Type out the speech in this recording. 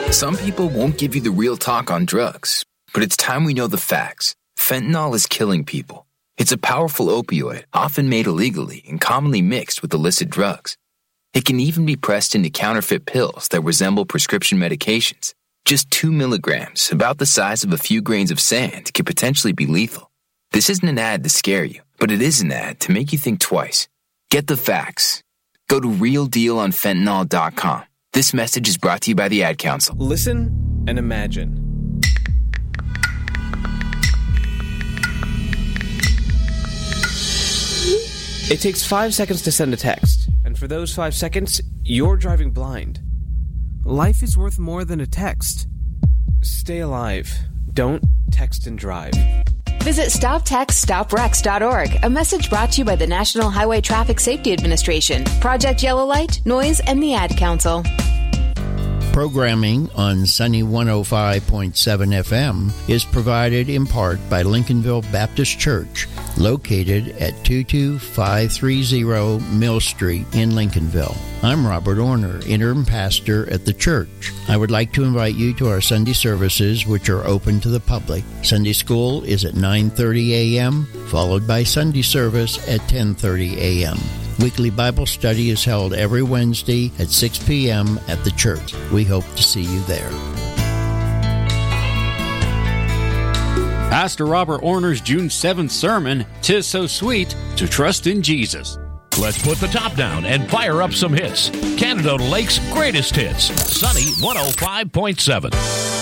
Some people won't give you the real talk on drugs, but it's time we know the facts. Fentanyl is killing people. It's a powerful opioid, often made illegally and commonly mixed with illicit drugs. It can even be pressed into counterfeit pills that resemble prescription medications. Just 2 milligrams, about the size of a few grains of sand, could potentially be lethal. This isn't an ad to scare you, but it is an ad to make you think twice. Get the facts. Go to realdealonfentanyl.com. This message is brought to you by the Ad Council. Listen and imagine. It takes 5 seconds to send a text, and for those 5 seconds, you're driving blind. Life is worth more than a text. Stay alive. Don't text and drive. Visit StopTextStopWrecks.org, a message brought to you by the National Highway Traffic Safety Administration, Project Yellow Light, Noise, and the Ad Council. Programming on Sunny 105.7 FM is provided in part by Lincolnville Baptist Church, located at 22530 Mill Street in Lincolnville. I'm Robert Orner, interim pastor at the church. I would like to invite you to our Sunday services, which are open to the public. Sunday school is at 9:30 a.m., followed by Sunday service at 10:30 a.m. Weekly Bible study is held every Wednesday at 6 p.m. at the church. We hope to see you there. Pastor Robert Orner's June 7th sermon, "'Tis So Sweet to Trust in Jesus." Let's put the top down and fire up some hits. Canada Lake's greatest hits. Sunny 105.7.